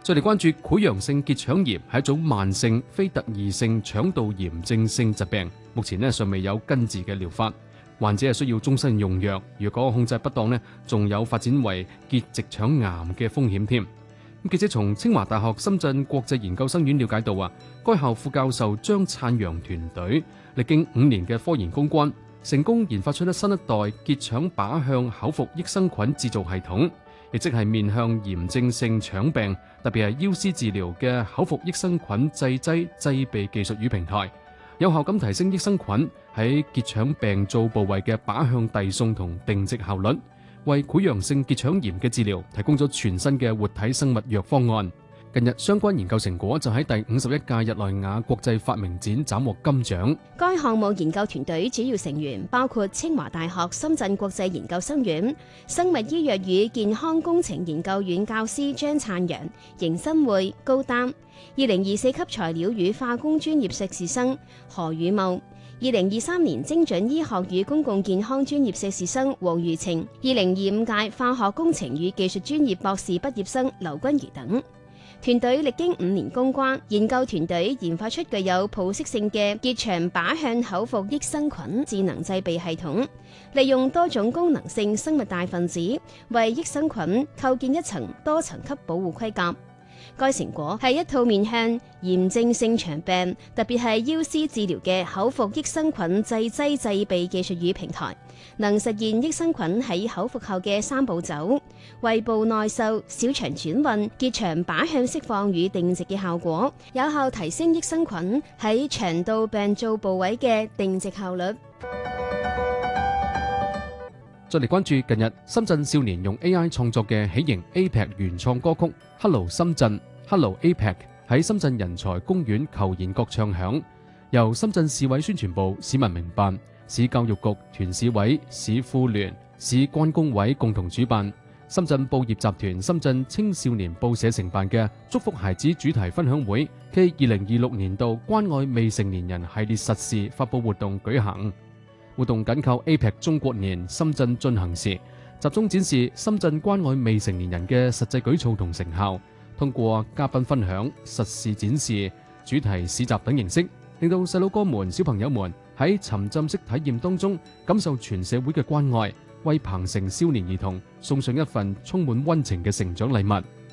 再嚟關注潰瘍性結腸炎係一種慢性非特異性腸道炎症性疾病，目前尚未有根治嘅療法，患者係需要終身用藥，如果控制不當仲有發展為結直腸癌嘅風險添。記者從清華大學深圳國際研究生院了解到該校副教授張燦陽團隊歷經5年嘅科研攻關，成功研發出新一代結腸靶向口服益生菌製造系統，亦即係面向炎症性腸病，特別係 UC 治療嘅口服益生菌製劑製備技術與平台，有效咁提升益生菌喺結腸病灶部位嘅靶向遞送同定植效率，為潰瘍性結腸炎嘅治療提供咗全新嘅活體生物藥方案。近日相關研究成果就喺第51屆日內瓦國際發明展斬獲金獎。 該項目研究團隊主要成員包括清華大學深圳國際研究生院生物醫藥與健康工程研究院教師張燦陽、邢新會、高丹，2024級材料與化工專業碩士生何宇茂，2023年精準醫學與公共健康專業碩士生黃如晴，2025屆化學工程與技術專業博士畢業生劉君如等。團隊歷經5年攻關，研究團隊研發出具有普適性嘅結腸靶向口服益生菌智能製備系統，利用多種功能性生物大分子為益生菌構建一層多層級保護盔甲。該成果係一套面向炎症性腸病，特別係 UC 治療嘅口服益生菌製劑製備技術與平台，能實現益生菌喺口服後嘅3步走：胃部內受、小腸轉運、結腸靶向釋放與定植嘅效果，有效提升益生菌喺腸道病灶部位嘅定植效率。 再嚟關注近日深圳少年用 AI 創作嘅喜迎 APEC 原創歌曲 Hello 深圳 Hello APEC 喺深圳人才公園求賢國唱響，由深圳市委宣傳部、市民民辦、市教育局、團市委、市婦聯、市關工委共同主辦，深圳報業集團、深圳青少年報社承辦嘅祝福孩子主題分享會暨2026年度關愛未成年人系列實事發佈活動舉行。活動緊靠 APEC 中國年深圳進行時，集中展示深圳關愛未成年人嘅實際舉措同成效，通過嘉賓分享、實事展示、主題市集等形式，令到細佬哥們、小朋友們喺沉浸式體驗當中感受全社會嘅關愛，為鵬城少年兒童送上一份充滿溫情嘅成長禮物。